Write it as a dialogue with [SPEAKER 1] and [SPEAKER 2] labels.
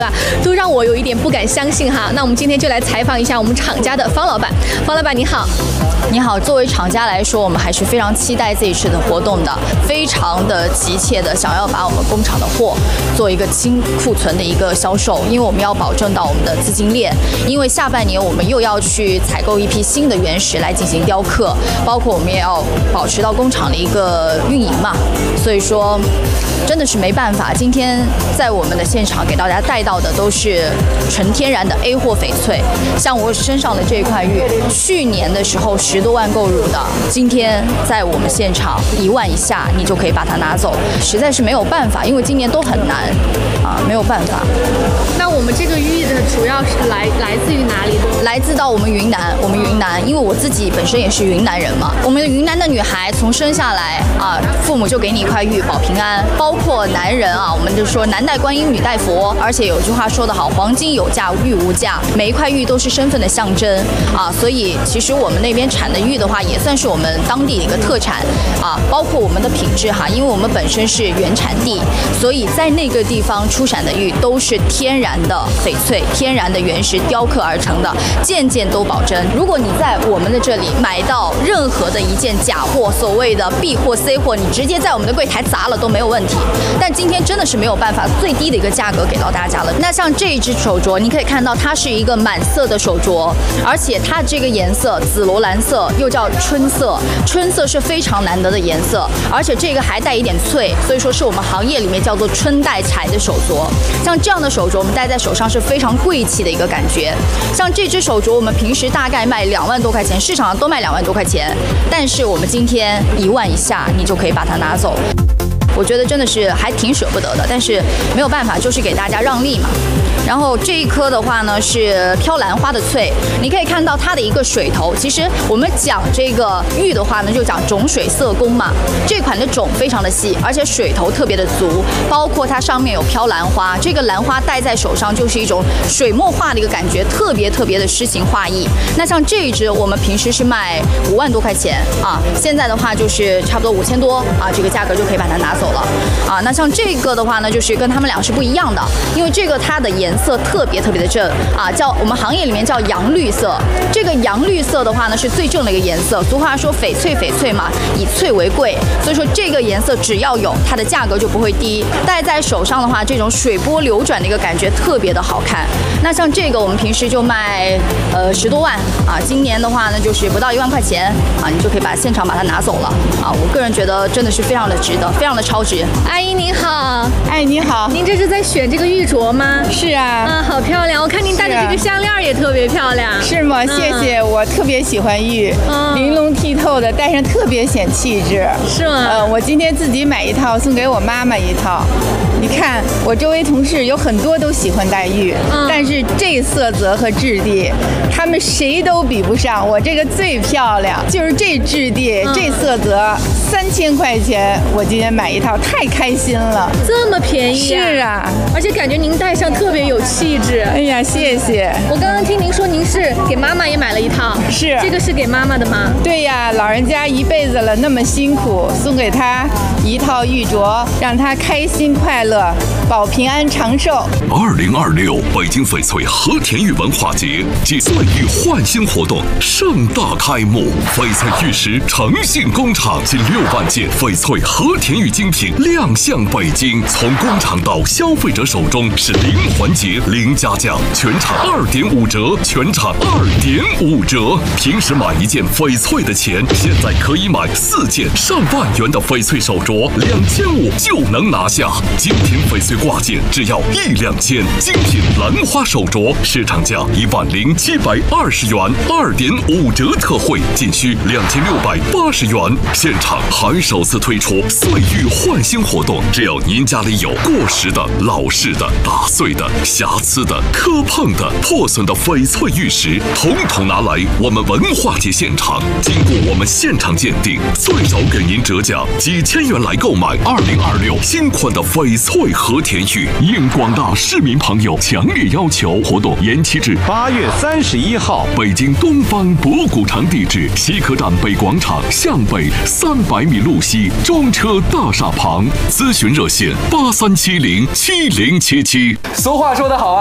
[SPEAKER 1] 都让我有一点不敢相信哈。那我们今天就来采访一下我们厂家的方老板。方老板你好。
[SPEAKER 2] 你好，作为厂家来说，我们还是非常期待这一次的活动的，非常的急切的想要把我们工厂的货做一个清库存的一个销售，因为我们要保证到我们的资金链，因为下半年我们又要去采购一批新的原石来进行雕刻，包括我们也要保持到工厂的一个运营嘛，所以说真的是没办法。今天在我们的现场给大家带到的都是纯天然的 A 货翡翠，像我身上的这一块玉，去年的时候10多万购入的，今天在我们现场1万以下，你就可以把它拿走，实在是没有办法，因为今年都很难啊，没有办法。
[SPEAKER 1] 那我们这个玉的主要是来自于哪里的？
[SPEAKER 2] 来自到我们云南，因为我自己本身也是云南人嘛。我们云南的女孩从生下来啊，父母就给你一块玉保平安，包括男人啊，我们就说男戴观音，女戴佛，而且有句话说得好，黄金有价，玉无价，每一块玉都是身份的象征啊。所以其实我们那边产的玉的话，也算是我们当地的一个特产啊，包括我们的品质哈，因为我们本身是原产地，所以在那个地方出产的玉都是天然的翡翠，天然的原石雕刻而成的，件件都保真。如果你在我们的这里买到任何的一件假货，所谓的 B 货 C 货，你直接在我们的柜台砸了都没有问题。但今天真的是没有办法最低的一个价格给到大家了。那像这一只手镯，你可以看到它是一个满色的手镯，而且它这个颜色紫罗兰色又叫春色，春色是非常难得的颜色，而且这个还带一点翠，所以说是我们行业里面叫做春带彩的手镯。像这样的手镯我们戴在手上是非常贵气的一个感觉。像这只手镯我们平时大概卖2万多块钱，市场上都卖2万多块钱，但是我们今天1万以下你就可以把它拿走。我觉得真的是还挺舍不得的，但是没有办法，就是给大家让利嘛。然后这一颗的话呢是飘兰花的翠，你可以看到它的一个水头。其实我们讲这个玉的话呢，就讲种水色工嘛。这款的种非常的细，而且水头特别的足，包括它上面有飘兰花，这个兰花戴在手上就是一种水墨画的一个感觉，特别的诗情画意。那像这一只我们平时是卖5万多块钱啊，现在的话就是差不多5000多啊，这个价格就可以把它拿走了啊。那像这个的话呢，就是跟他们俩是不一样的，因为这个它的颜色特别的正啊，叫我们行业里面叫洋绿色。这个洋绿色的话呢是最正的一个颜色，俗话说翡翠嘛，以翠为贵，所以说这个颜色只要有它的价格就不会低。戴在手上的话，这种水波流转的一个感觉特别的好看。那像这个我们平时就卖10多万啊，今年的话呢就是不到1万块钱啊，你就可以现场把它拿走了啊。我个人觉得真的是非常的值得，非常的超值。
[SPEAKER 1] 阿姨您好。
[SPEAKER 3] 哎，你好，
[SPEAKER 1] 您这是在选这个玉镯吗？
[SPEAKER 3] 是啊，
[SPEAKER 1] 好漂亮，我看您戴的这个项链也特别漂亮。
[SPEAKER 3] 是吗？谢谢，我特别喜欢玉，玲珑剔透的，戴上特别显气质。
[SPEAKER 1] 是吗？
[SPEAKER 3] 我今天自己买一套，送给我妈妈一套。你看，我周围同事有很多都喜欢戴玉，但是这色泽和质地，他们谁都比不上我这个最漂亮。就是这质地，这色泽，3000块钱，我今天买一套，太开心了。
[SPEAKER 1] 这么便宜啊？
[SPEAKER 3] 是啊，
[SPEAKER 1] 而且感觉您戴上特别有气质。
[SPEAKER 3] 哎呀，谢谢。
[SPEAKER 1] 我刚刚听您说您是给妈妈也买了一套，
[SPEAKER 3] 是
[SPEAKER 1] 这个是给妈妈的吗？
[SPEAKER 3] 对呀，老人家一辈子了，那么辛苦，送给她一套玉镯，让她开心快乐，保平安长寿。
[SPEAKER 4] 2026北京翡翠和田玉文化节暨岁玉焕新活动盛大开幕，翡翠玉石诚信工厂近6万件翡翠和田玉精品亮相北京，从工厂到消费者手中是零环节零加价，全场2.5折，全场2.5折。平时买一件翡翠的钱，现在可以买4件上万元的翡翠手镯，2500就能拿下。精品翡翠挂件只要1两千，精品兰花手镯市场价10720元，2.5折特惠仅需2680元。现场还首次推出岁玉焕新活动，只要您家里有过时的、老式的、打碎的、瑕疵的、磕碰的、破损的翡翠玉石，统统拿来我们文化节现场，经过我们现场鉴定，最少给您折价几千元来购买2026新款的翡翠和和田玉应广大市民朋友强烈要求，活动延期至
[SPEAKER 5] 8月31号。
[SPEAKER 4] 北京东方博古城地址：西客站北广场向北300米路西中车大厦旁。咨询热线：83707077。
[SPEAKER 6] 俗话说得好啊。